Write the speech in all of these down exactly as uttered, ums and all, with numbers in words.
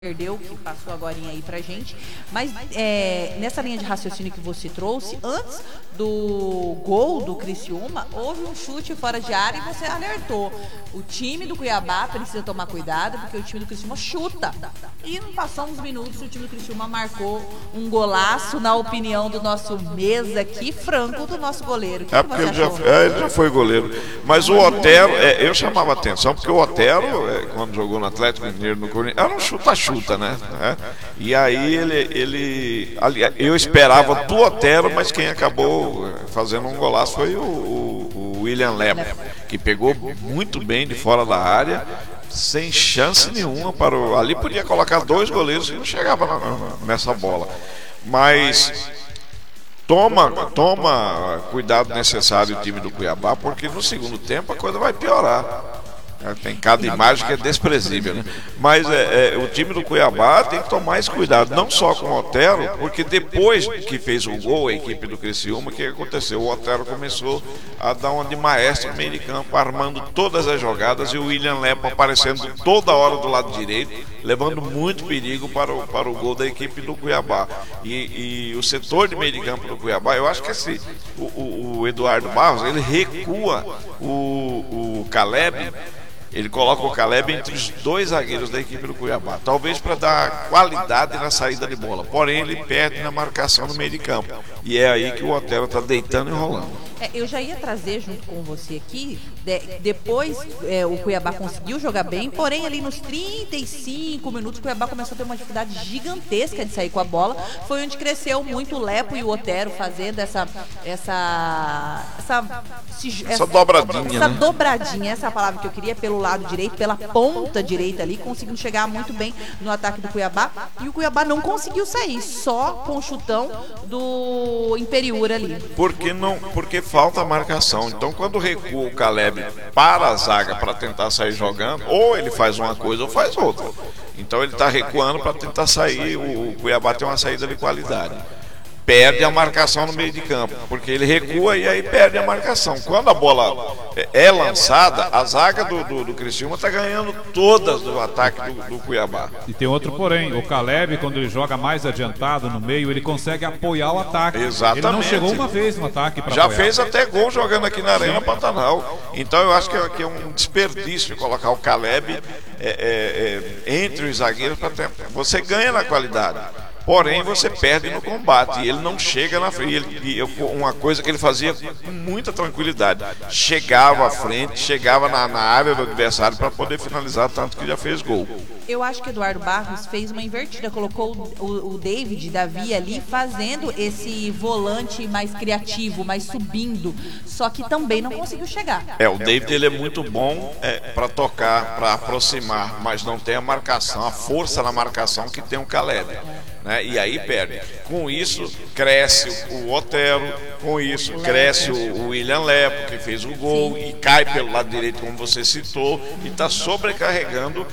Perdeu, que passou agora aí pra gente, mas é, nessa linha de raciocínio que você trouxe, antes do gol do Criciúma, houve um chute fora de área e você alertou. O time do Cuiabá precisa tomar cuidado, porque o time do Criciúma chuta. E não passou uns minutos, o time do Criciúma marcou um golaço, na opinião do nosso mesa aqui, franco do nosso goleiro. Que é que porque você ele já, achou? é, ele já foi goleiro. Mas o Otero, é, eu chamava atenção, porque o Otero, é, quando jogou no Atlético Mineiro, no Corinthians, era um chuta-chuta, né? É. E aí ele, ele ali, eu esperava do Otero, mas quem acabou fazendo um golaço foi o, o, o William Lema, que pegou muito bem de fora da área, sem chance nenhuma para o, ali podia colocar dois goleiros e não chegava na, na, nessa bola. Mas toma, toma cuidado necessário o time do Cuiabá, porque no segundo tempo a coisa vai piorar. Tem cada imagem que é desprezível, né? Mas é, é, o time do Cuiabá tem que tomar esse cuidado, não só com o Otero, porque depois que fez o gol a equipe do Criciúma, o que aconteceu? O Otero começou a dar uma de maestro no meio de campo, armando todas as jogadas, e o William Lepo aparecendo toda hora do lado direito, levando muito perigo para o, para o gol da equipe do Cuiabá. E, e o setor de meio de campo do Cuiabá, eu acho que esse, o, o, o Eduardo Barros, ele recua o, o Caleb. Ele coloca o Caleb entre os dois zagueiros da equipe do Cuiabá, talvez para dar qualidade na saída de bola, porém ele perde na marcação no meio de campo, e é aí que o Otero está deitando e rolando. É, eu já ia trazer junto com você aqui, de, depois é, o Cuiabá conseguiu jogar bem, porém ali nos trinta e cinco minutos o Cuiabá começou a ter uma dificuldade gigantesca de sair com a bola, foi onde cresceu muito o Lepo e o Otero fazendo essa essa essa, essa, essa dobradinha, essa né? dobradinha, essa é a palavra que eu queria, pelo lado direito, pela ponta direita ali, conseguindo chegar muito bem no ataque do Cuiabá, e o Cuiabá não conseguiu sair, só com o chutão do Imperiur ali. Porque não, porque falta marcação. Então quando recua o Caleb para a zaga para tentar sair jogando, ou ele faz uma coisa ou faz outra. Então ele está recuando para tentar sair, o Cuiabá tem uma saída de qualidade. Perde a marcação no meio de campo, porque ele recua e aí perde a marcação. Quando a bola é lançada, a zaga do, do, do Criciúma está ganhando todas do ataque do, do Cuiabá. E tem outro porém, o Caleb, quando ele joga mais adiantado no meio, ele consegue apoiar o ataque. Exatamente. Ele não chegou uma vez no ataque para Já apoiar. fez até gol jogando aqui na Arena Pantanal. Então eu acho que é, que é um desperdício colocar o Caleb é, é, é, entre os zagueiros para ter. Você ganha na qualidade, porém você perde no combate, e ele não chega na frente. Ele, e uma coisa que ele fazia com muita tranquilidade, chegava à frente, chegava na, na área do adversário para poder finalizar, tanto que já fez gol. Eu acho que o Eduardo Barros fez uma invertida, colocou o, o, o David, Davi ali, fazendo esse volante mais criativo, mais subindo, só que também não conseguiu chegar. É, o David ele é muito bom é, para tocar, para aproximar, mas não tem a marcação, a força na marcação que tem o Caleb. Né? E aí perde. Com isso cresce o Otero, com isso cresce o William Lepo, que fez o gol, e cai pelo lado direito, como você citou, e está sobrecarregando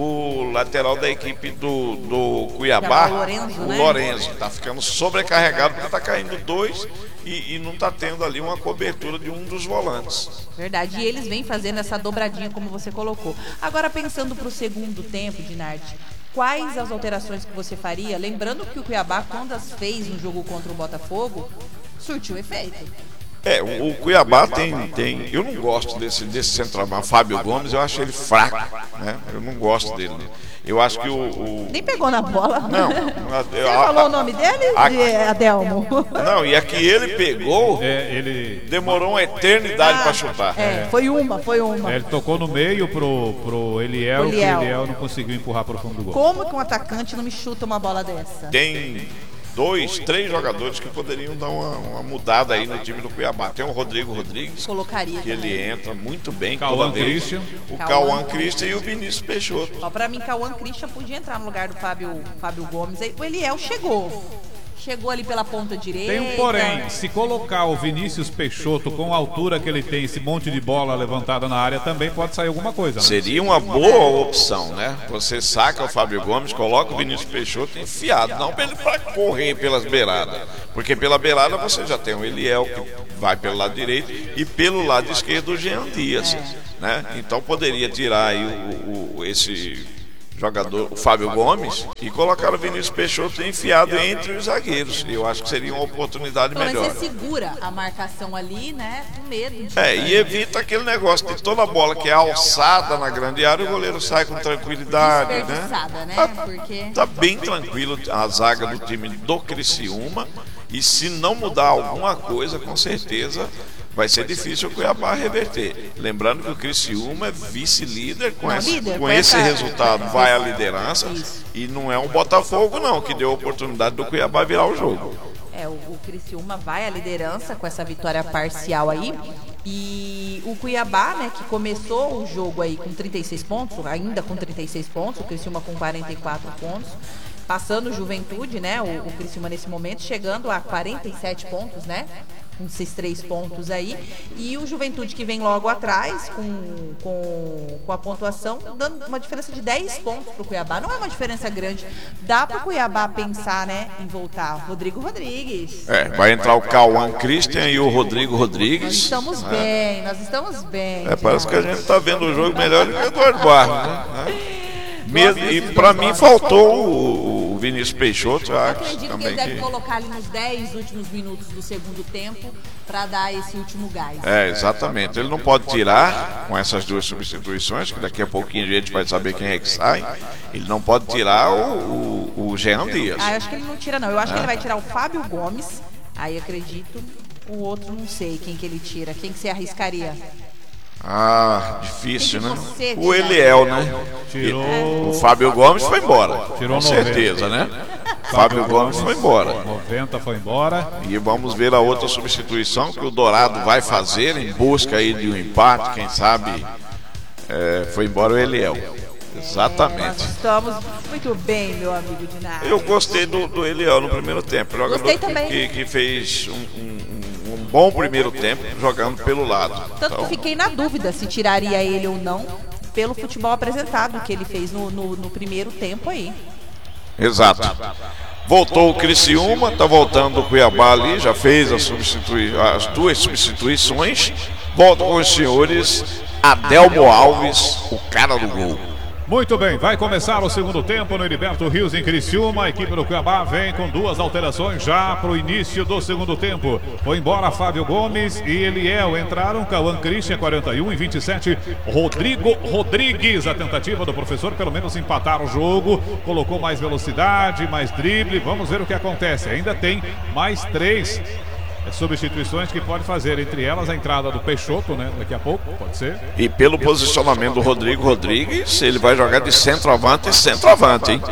o lateral da equipe do, do Cuiabá, o Lorenzo, o né? Lorenzo. Está ficando sobrecarregado porque está caindo dois e, e não está tendo ali uma cobertura de um dos volantes. Verdade, e eles vêm fazendo essa dobradinha, como você colocou. Agora, pensando para o segundo tempo, Dinardi, quais as alterações que você faria? Lembrando que o Cuiabá, quando as fez no jogo contra o Botafogo, surtiu efeito. É, o, o Cuiabá tem, tem. Eu não gosto desse, desse centroavante, Fábio Gomes, eu acho ele fraco, né? Eu não gosto dele. Eu acho que o. o... Nem pegou na bola. Não. Você a, falou a, o nome dele? A, de Adelmo. Não, e a que ele pegou, é, ele demorou uma eternidade ah, para chutar. É, foi uma, foi uma. É, ele tocou no meio pro, pro Eliel, que o Eliel não conseguiu empurrar para o fundo do gol. Como que um atacante não me chuta uma bola dessa? Tem dois, três jogadores que poderiam dar uma, uma mudada aí no time do Cuiabá. Tem o Rodrigo Rodrigues, colocaria que também. Ele entra muito bem. Cauã Christian. O Cauã Christian e o Vinícius Peixoto. Ó, pra mim, Cauã Christian podia entrar no lugar do Fábio, Fábio Gomes. O Eliel chegou. Chegou ali pela ponta direita. Tem um porém, se colocar o Vinícius Peixoto com a altura que ele tem, esse monte de bola levantada na área, também pode sair alguma coisa, né? Seria uma boa opção, né? Você saca o Fábio Gomes, coloca o Vinícius Peixoto enfiado, não para ele para correr pelas beiradas, porque pela beirada você já tem o Eliel, que vai pelo lado direito, e pelo lado esquerdo o Jean Dias, né? Então poderia tirar aí o, o, esse jogador, o Fábio Gomes, e colocaram o Vinícius Peixoto enfiado entre os zagueiros. Eu acho que seria uma oportunidade Mas melhor. você segura a marcação ali, né? Com medo de... É, e evita aquele negócio de toda bola que é alçada na grande área, o goleiro sai com tranquilidade, né? Desperdiçada, né? Tá, Porque... tá bem tranquilo a zaga do time do Criciúma, e se não mudar alguma coisa, com certeza vai ser difícil o Cuiabá reverter. Lembrando que o Criciúma é vice-líder, com, Não, esse, líder, com com esse essa- resultado vai à liderança. Isso. E não é um Botafogo não, que deu a oportunidade do Cuiabá virar o jogo. É, o, o Criciúma vai à liderança com essa vitória parcial aí. E o Cuiabá, né, que começou o jogo aí com trinta e seis pontos, ainda com trinta e seis pontos, o Criciúma com quarenta e quatro pontos, passando o Juventude, né, o, o Criciúma nesse momento, chegando a quarenta e sete pontos, né, com esses três pontos aí, e o Juventude que vem logo atrás com, com, com a pontuação, dando uma diferença de dez pontos pro Cuiabá. Não é uma diferença grande, dá pro Cuiabá pensar, né, em voltar. Rodrigo Rodrigues. É, vai entrar o Cauã Christian e o Rodrigo Rodrigues. Nós estamos bem, nós estamos bem. É, parece que a Diego. gente tá vendo o jogo melhor do que o Eduardo Barros, né? Mesmo, e pra mim faltou o, o Vinícius Peixoto, eu acho Acredito que também ele deve que... colocar ali nos dez últimos minutos do segundo tempo para dar esse último gás. É, exatamente. Ele não pode tirar com essas duas substituições, que daqui a pouquinho a gente vai saber quem é que sai. Ele não pode tirar o, o, o Jean Dias. Ah, eu acho que ele não tira, não. Eu acho que ele vai tirar o Fábio Gomes. Aí acredito. O outro não sei quem que ele tira. Quem que você arriscaria? Ah, difícil, Quem né? que você O tira? Eliel, né? Tirou. O Fábio Gomes foi embora. Tirou Com certeza, né? Fábio Gomes foi embora. noventa foi embora. E vamos ver a outra substituição que o Dourado vai fazer em busca aí de um empate, quem sabe. É, foi embora o Eliel. Nós Exatamente. estamos muito bem, meu amigo Dinário. Eu gostei do, do Eliel no primeiro tempo. Jogador Gostei que, também. que, que fez um, um, um bom primeiro tempo jogando pelo lado. Tanto Então, que fiquei na dúvida se tiraria ele ou não pelo futebol apresentado que ele fez no, no, no primeiro tempo aí. exato. Voltou o Criciúma, tá voltando o Cuiabá ali, já fez as, substitui as duas substituições. Volta com os senhores Adelmo Alves, o cara do gol. Muito bem, vai começar o segundo tempo no Heriberto Rios em Criciúma. A equipe do Cuiabá vem com duas alterações já para o início do segundo tempo. Foi embora Fábio Gomes e Eliel. Entraram Cauã Christian, quarenta e um, e vinte e sete, Rodrigo Rodrigues. A tentativa do professor pelo menos empatar o jogo. Colocou mais velocidade, mais drible. Vamos ver o que acontece. Ainda tem mais três substituições que pode fazer, entre elas a entrada do Peixoto, né? Daqui a pouco, pode ser. E pelo posicionamento do Rodrigo Rodrigues, ele vai jogar de centroavante e centroavante, hein?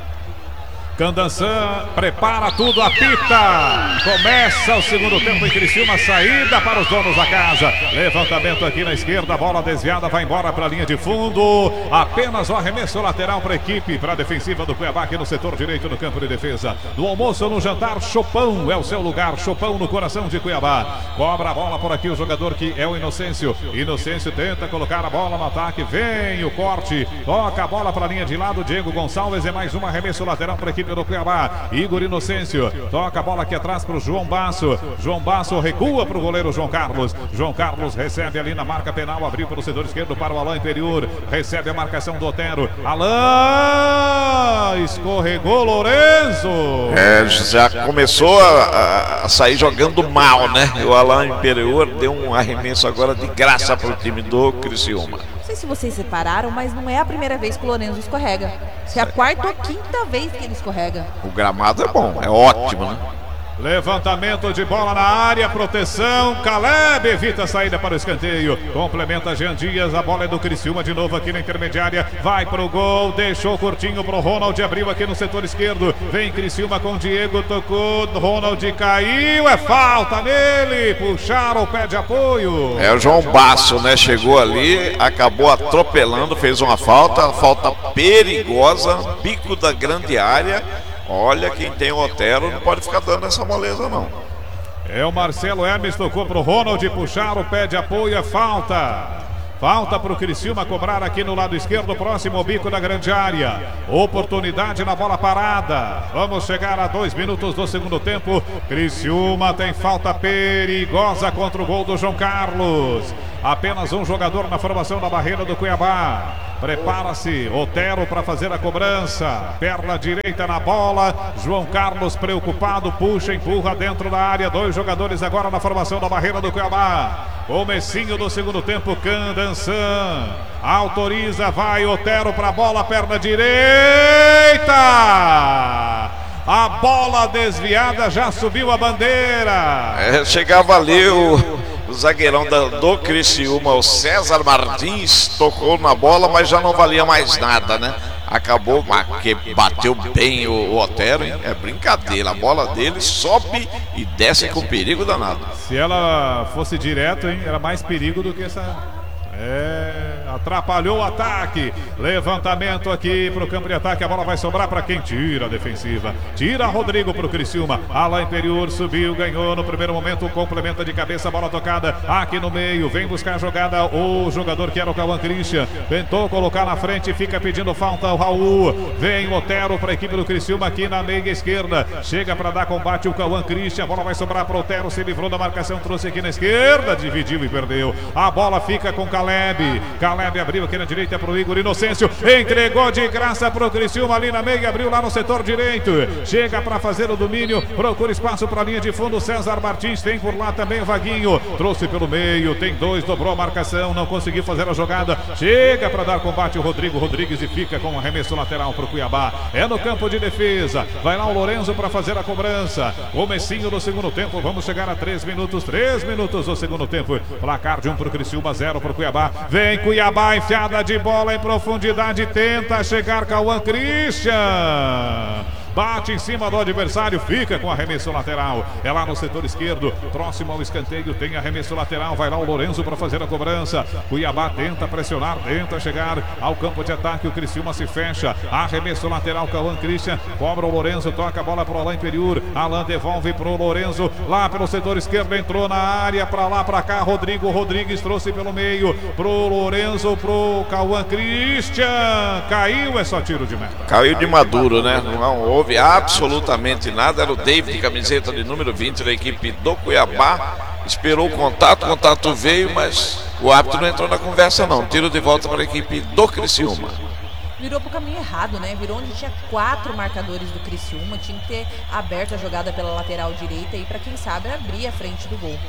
Candançã prepara tudo, apita. Começa o segundo tempo em Criciúma, saída para os donos da casa. Levantamento aqui na esquerda, bola desviada, vai embora para a linha de fundo. Apenas o arremesso lateral para a equipe, para a defensiva do Cuiabá aqui no setor direito do campo de defesa. No almoço, no jantar, Chopão é o seu lugar. Chopão no coração de Cuiabá. Cobra a bola por aqui o jogador que é o Inocêncio. Inocêncio tenta colocar a bola no ataque, vem o corte, toca a bola para a linha de lado. Diego Gonçalves é mais um arremesso lateral para a equipe do Cuiabá. Igor Inocêncio toca a bola aqui atrás para o João Basso. João Basso recua para o goleiro João Carlos. João Carlos recebe ali na marca penal, abriu pelo setor esquerdo para o Alain Imperiur. Recebe a marcação do Otero. Alain escorregou Lourenço. É, já começou a, a sair jogando mal, né? O Alain Imperiur deu um arremesso agora de graça para o time do Criciúma. Não sei se vocês separaram, mas não é a primeira vez que o Lourenço escorrega. Se é a quarta ou quinta vez que ele escorrega. O gramado é bom, é ótimo, né? Levantamento de bola na área, proteção, Caleb evita a saída para o escanteio, complementa Jean Dias, a bola é do Criciúma de novo aqui na intermediária, vai pro gol, deixou curtinho pro Ronald, abriu aqui no setor esquerdo, vem Criciúma com Diego, tocou, Ronald caiu, é falta nele, puxaram o pé de apoio. É o João Basso, né? Chegou ali, acabou atropelando, fez uma falta, falta perigosa, bico da grande área. Olha, quem tem o Otero não pode ficar dando essa moleza, não. É o Marcelo Hermes, tocou pro Ronald, puxar o pé de apoio, é falta. Falta para o Criciúma cobrar aqui no lado esquerdo, próximo ao bico da grande área. Oportunidade na bola parada. Vamos chegar a dois minutos do segundo tempo. Criciúma tem falta perigosa contra o gol do João Carlos. Apenas um jogador na formação da barreira do Cuiabá. Prepara-se Otero para fazer a cobrança. Perna direita na bola. João Carlos preocupado, puxa, empurra dentro da área. Dois jogadores agora na formação da barreira do Cuiabá. Comecinho do segundo tempo, Candançan autoriza, vai Otero para a bola, perna direita. A bola desviada, já subiu a bandeira. É, chegava ali o, o zagueirão da, do Criciúma, o César Martins, tocou na bola, mas já não valia mais nada, né? Acabou, que bateu bem o, o Otero, hein? É brincadeira, a bola dele sobe e desce com perigo danado. Se ela fosse direto, hein, era mais perigo do que essa... É, atrapalhou o ataque. Levantamento aqui pro campo de ataque. A bola vai sobrar para quem tira a defensiva. Tira Rodrigo pro Criciúma. Ala Imperiur subiu, ganhou no primeiro momento. Complementa de cabeça, bola tocada aqui no meio. Vem buscar a jogada o jogador que era o Cauã Christian. Tentou colocar na frente, fica pedindo falta o Raul. Vem o Otero para a equipe do Criciúma aqui na meia esquerda. Chega para dar combate o Cauã Christian. A bola vai sobrar para o Otero. Se livrou da marcação, trouxe aqui na esquerda. Dividiu e perdeu. A bola fica com Caleb. Caleb abriu aqui na direita para o Igor Inocêncio, entregou de graça para o Criciúma ali na meia, abriu lá no setor direito, chega para fazer o domínio, procura espaço para a linha de fundo, César Martins tem por lá também o Vaguinho, trouxe pelo meio, tem dois, dobrou a marcação, não conseguiu fazer a jogada, chega para dar combate o Rodrigo Rodrigues e fica com o arremesso lateral para o Cuiabá, é no campo de defesa, vai lá o Lorenzo para fazer a cobrança, comecinho do segundo tempo, vamos chegar a três minutos, três minutos do segundo tempo, placar de um para o Criciúma, zero para o Cuiabá. Vem Cuiabá, enfiada de bola em profundidade, tenta chegar Cauã Christian. Bate em cima do adversário, fica com arremesso lateral. É lá no setor esquerdo, próximo ao escanteio, tem arremesso lateral. Vai lá o Lorenzo para fazer a cobrança. Cuiabá tenta pressionar, tenta chegar ao campo de ataque. O Criciúma se fecha. Arremesso lateral, Cauã Christian. Cobra o Lorenzo, toca a bola para o Alain Imperiur. Alain devolve para o Lorenzo. Lá pelo setor esquerdo, entrou na área, para lá, para cá. Rodrigo Rodrigues trouxe pelo meio. Pro Lorenzo, pro Cauã Christian. Caiu, é só tiro de meta. Caiu de maduro, né? Não houve absolutamente nada. Era o David, camiseta de número vinte da equipe do Cuiabá. Esperou o contato, o contato veio, mas o árbitro não entrou na conversa não. Tiro de volta para a equipe do Criciúma. Virou pro caminho errado, né? Virou onde tinha quatro marcadores do Criciúma. Tinha que ter aberto a jogada pela lateral direita e para quem sabe abrir a frente do gol.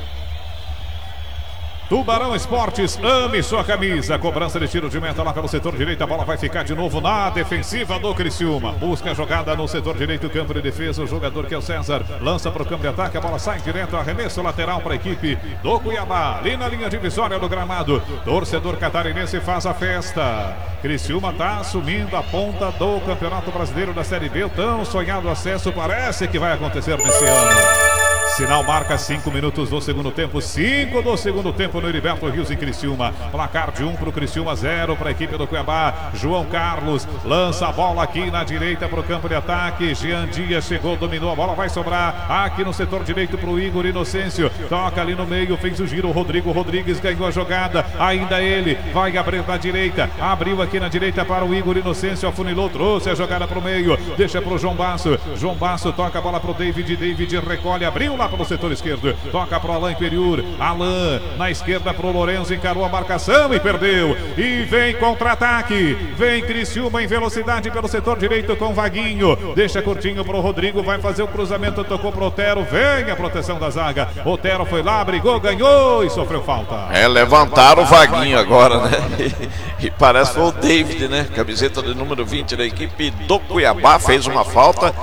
Tubarão Esportes, ame sua camisa. Cobrança de tiro de meta lá pelo setor direito. A bola vai ficar de novo na defensiva do Criciúma. Busca a jogada no setor direito, campo de defesa. O jogador que é o César lança para o campo de ataque. A bola sai direto, arremesso lateral para a equipe do Cuiabá. Ali na linha divisória do gramado. Torcedor catarinense faz a festa. Criciúma está assumindo a ponta do Campeonato Brasileiro da Série B. O tão sonhado acesso parece que vai acontecer nesse ano. Sinal marca cinco minutos do segundo tempo. cinco do segundo tempo no Heriberto Rios em Criciúma. Placar de um para o Criciúma, zero para a equipe do Cuiabá. João Carlos lança a bola aqui na direita para o campo de ataque. Jean Dias chegou, dominou a bola, vai sobrar aqui no setor direito para o Igor Inocêncio. Toca ali no meio, fez o giro. Rodrigo Rodrigues ganhou a jogada. Ainda ele vai abrir na direita. Abriu aqui na direita para o Igor Inocêncio. Afunilou, trouxe a jogada para o meio. Deixa para o João Basso. João Basso toca a bola para o David. David recolhe, abriu lá pelo setor esquerdo, toca para o Alain Imperiur. Alain na esquerda para o Lorenzo, encarou a marcação e perdeu. E vem contra-ataque, vem Criciúma em velocidade pelo setor direito com Vaguinho, deixa curtinho para o Rodrigo, vai fazer o cruzamento, tocou para o Otero, vem a proteção da zaga. Otero foi lá, brigou, ganhou e sofreu falta. É, levantaram o Vaguinho agora, né? E, e parece que foi o David, né? Camiseta de número vinte da equipe do Cuiabá, fez uma falta.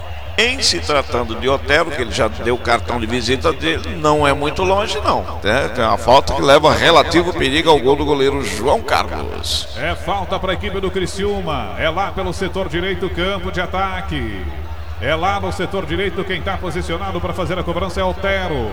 Em se tratando de Otero, que ele já deu o cartão de visita dele, não é muito longe não, né? Tem uma falta que leva relativo perigo ao gol do goleiro João Carlos. É falta para a equipe do Criciúma, é lá pelo setor direito, campo de ataque. É lá no setor direito, quem está posicionado para fazer a cobrança é Otero.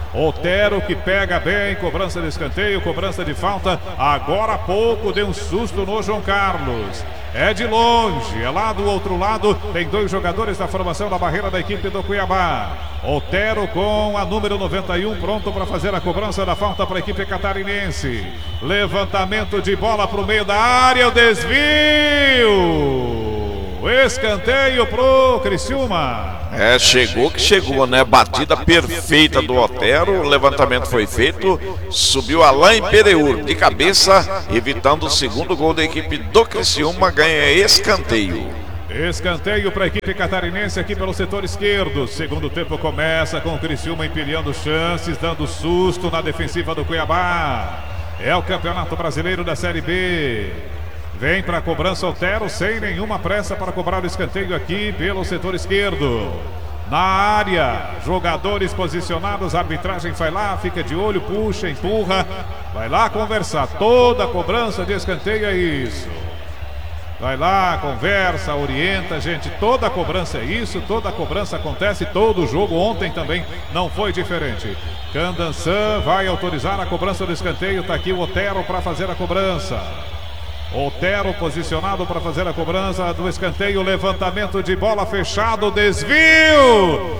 Otero que pega bem, cobrança de escanteio, cobrança de falta. Agora há pouco deu um susto no João Carlos. É de longe, é lá do outro lado. Tem dois jogadores da formação da barreira da equipe do Cuiabá. Otero com a número noventa e um, pronto para fazer a cobrança da falta para a equipe catarinense. Levantamento de bola para o meio da área, o desvio. escanteio pro Criciúma. É, chegou que chegou, né? Batida perfeita do Otero. O levantamento foi feito. Subiu Alain Pereur de cabeça, evitando o segundo gol da equipe do Criciúma. Ganha escanteio. Escanteio para a equipe catarinense aqui pelo setor esquerdo. Segundo tempo começa com o Criciúma empilhando chances, dando susto na defensiva do Cuiabá. É o Campeonato Brasileiro da Série B. Vem para a cobrança Otero, sem nenhuma pressa para cobrar o escanteio aqui pelo setor esquerdo. Na área, jogadores posicionados, a arbitragem vai lá, fica de olho, puxa, empurra. Vai lá conversar, toda a cobrança de escanteio é isso. Vai lá, conversa, orienta, gente, toda a cobrança é isso, toda a cobrança acontece, todo jogo, ontem também não foi diferente. Candançã vai autorizar a cobrança do escanteio, tá aqui o Otero para fazer a cobrança. Otero posicionado para fazer a cobrança do escanteio, levantamento de bola fechado, desvio!